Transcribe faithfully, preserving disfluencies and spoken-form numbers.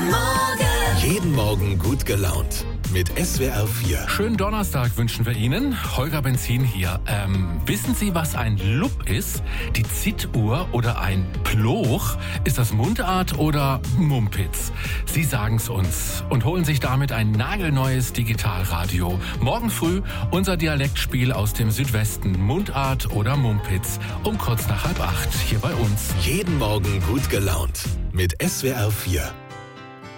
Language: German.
Morgen. Jeden Morgen gut gelaunt. Mit S W R vier. Schönen Donnerstag wünschen wir Ihnen. Holger Benzin hier. Ähm, wissen Sie, was ein Lupp ist? Die Zittuhr oder ein Ploch? Ist das Mundart oder Mumpitz? Sie sagen's uns und holen sich damit ein nagelneues Digitalradio. Morgen früh unser Dialektspiel aus dem Südwesten. Mundart oder Mumpitz. Um kurz nach halb acht hier bei uns. Jeden Morgen gut gelaunt. Mit S W R vier.